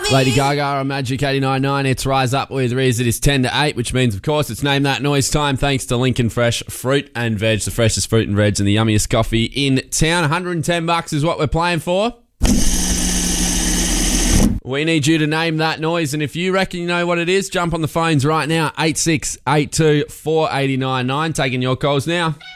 Lady Gaga on Magic 89.9. It's Rise Up with Riz. It is 10 to 8, which means, of course, it's Name That Noise time. Thanks to Lincoln Fresh Fruit and Veg, the freshest fruit and veg and the yummiest coffee in town. $110 is what we're playing for. We need you to name that noise, and if you reckon you know what it is, jump on the phones right now. 8682 489 9. Taking your calls now.